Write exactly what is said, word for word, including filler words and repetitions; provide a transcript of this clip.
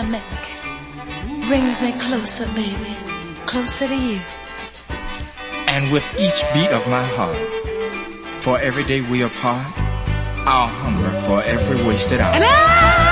make brings me closer, baby, closer to you. And with each beat of my heart, for every day we apart, I'll hunger for every wasted hour.